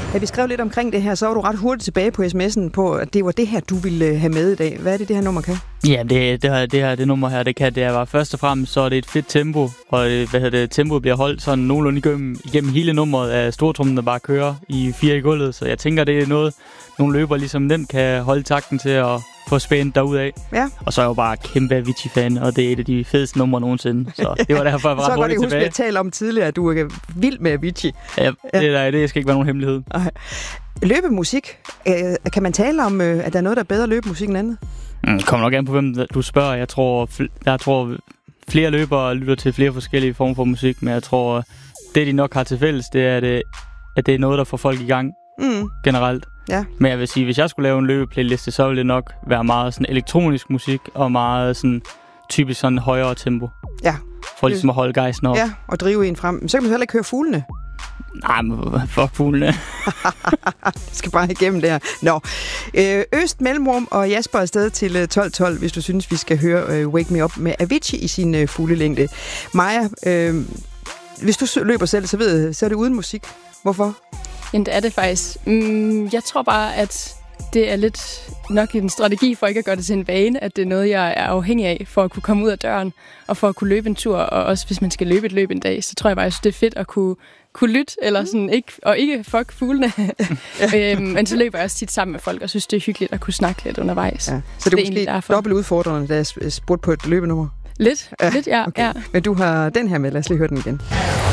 Da vi skrev lidt omkring det her, så var du ret hurtigt tilbage på sms'en på, at det var det her, du ville have med i dag. Hvad er det her nummer kan? Ja, det nummer her, det kan, det er først og fremmest, så er det et fedt tempo, og tempoet bliver holdt sådan nogenlunde igennem hele nummeret af stortrummen, der bare kører i 4 i gulvet, så jeg tænker, det er noget, nogle løber ligesom nemt kan holde takten til at få spændt derudad. Ja. Og så er jeg jo bare kæmpe Avicii-fan, og det er et af de fedeste numre nogensinde, så det var derfor, jeg var ret hurtigt tilbage. Så kan jeg tale om tidligere, at du er vild med Avicii. Ja, det skal ikke være nogen hemmelighed. Okay. Løbemusik, kan man tale om, at der er noget, der er bedre løbemusik end andet? Kommer nok an på, hvem du spørger. Jeg tror flere løbere lytter til flere forskellige former for musik, men jeg tror, det de nok har til fælles, det er, at det er noget, der får folk i gang generelt. Ja. Men jeg vil sige, hvis jeg skulle lave en løbeplayliste, så ville det nok være meget sådan elektronisk musik og meget sådan typisk sådan højere tempo. Ja. For ligesom at holde gejsten op. Ja, og drive en frem. Men så kan man så heller ikke høre fuglene. Nej, men fuck fuglene. Det skal bare igennem der. Nå, Øst, Mellemrum og Jasper er afsted til 12.12, hvis du synes, vi skal høre Wake Me Up med Avicii i sin fulde længde. Maja, hvis du løber selv, så er det uden musik. Hvorfor? Jamen, det er det faktisk. Jeg tror bare, at det er lidt nok en strategi for ikke at gøre det til en vane, at det er noget, jeg er afhængig af for at kunne komme ud af døren og for at kunne løbe en tur. Og også hvis man skal løbe et løb en dag, så tror jeg bare, at det er fedt at kunne lytte, eller sådan ikke fuck fuglene. Men så løber jeg også tit sammen med folk, og synes, det er hyggeligt at kunne snakke lidt undervejs. Ja. Så det er måske derfor dobbelt udfordrende, da jeg spurgte på et løbenummer? Lidt, ja. Okay. Ja. Men du har den her med, lad os lige høre den igen.